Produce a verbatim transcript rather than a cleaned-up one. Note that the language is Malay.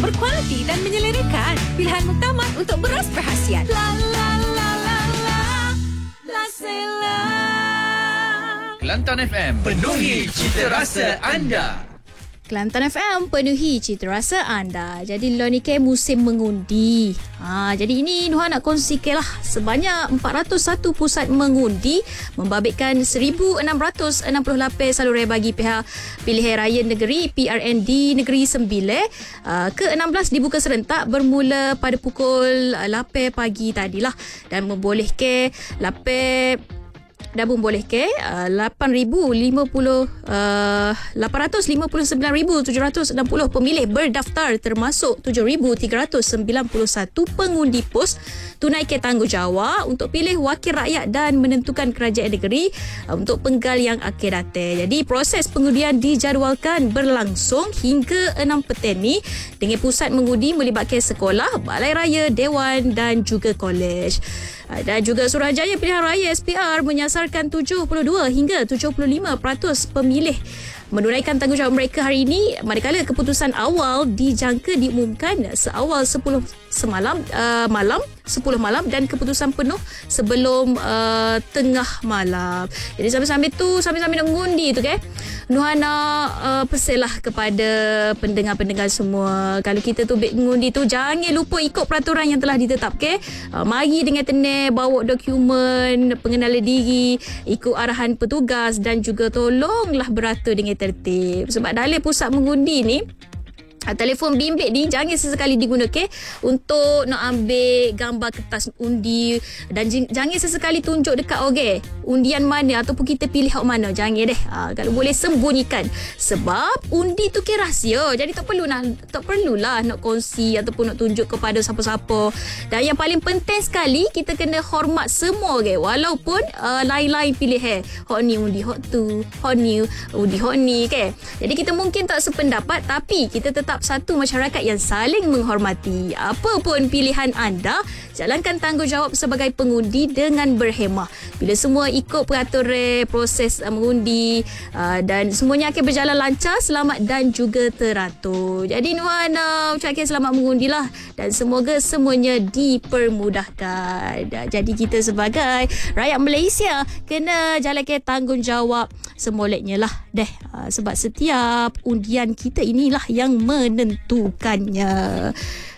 berkualiti dan menyelerakan. Pilihan muktamad untuk beras berhasiat. La la la la la La Sela. Kelantan F M, penuhi cita rasa anda. Kelantan F M penuhi cita rasa anda. Jadi lo ni ke musim mengundi. Ha, jadi ini Nuha nak kongsikan lah. Sebanyak empat ratus satu pusat mengundi membabitkan seribu enam ratus enam puluh lapan saluran bagi pihak pilihan raya negeri P R N D Negeri Sembilan. Uh, ke enam belas dibuka serentak bermula pada pukul lapan pagi tadilah dan membolehkan lapan dan membolehkan uh, lapan ribu lima puluh uh, lapan ratus lima puluh sembilan ribu tujuh ratus enam puluh pemilih berdaftar termasuk tujuh ribu tiga ratus sembilan puluh satu pengundi pos tunaikan tanggungjawab untuk pilih wakil rakyat dan menentukan kerajaan negeri uh, untuk penggal yang akan datang. Jadi proses pengundian dijadualkan berlangsung hingga enam petang ni dengan pusat mengundi melibatkan sekolah, balai raya, dewan dan juga kolej. Dan juga Suruhanjaya Pilihan Raya S P R menyasarkan tujuh puluh dua hingga tujuh puluh lima peratus pemilih menunaikan tanggungjawab mereka hari ini, manakala keputusan awal dijangka diumumkan seawal sepuluh semalam uh, malam sepuluh malam dan keputusan penuh sebelum uh, tengah malam. Jadi sambil-sambil tu sambil-sambil nak mengundi tu ke Nuha nak uh, peselah kepada pendengar-pendengar semua, kalau kita tu mengundi tu jangan lupa ikut peraturan yang telah ditetapkan. Uh, mari dengan tenang bawa dokumen pengenalan diri, ikut arahan petugas dan juga tolonglah berata dengan tertib. Sebab dalam pusat mengundi ni, telefon bimbit ni jangan sesekali digunakan untuk nak ambil gambar kertas undi dan jangan sesekali tunjuk dekat orang undian mana ataupun kita pilih hak mana. Jangan deh. Ha, kalau boleh sembunyikan sebab undi tu ke rahsia. Jadi tak perlu nak tak perlulah nak kongsi ataupun nak tunjuk kepada siapa-siapa. Dan yang paling penting sekali, kita kena hormat semua orang walaupun uh, lain-lain pilihan. Hak ni undi hak tu, hak ni undi hak ni ke. Jadi kita mungkin tak sependapat tapi kita tetap satu masyarakat yang saling menghormati. Apa pun pilihan anda, jalankan tanggungjawab sebagai pengundi dengan berhemah. Bila semua ikut peraturan proses uh, mengundi uh, dan semuanya akan berjalan lancar, selamat dan juga teratur. Jadi Nuhan uh, ucapkan selamat mengundi lah dan semoga semuanya dipermudahkan. Jadi kita sebagai rakyat Malaysia kena jalankan tanggungjawab semoleknya lah deh. Uh, sebab setiap undian kita inilah yang menentukannya.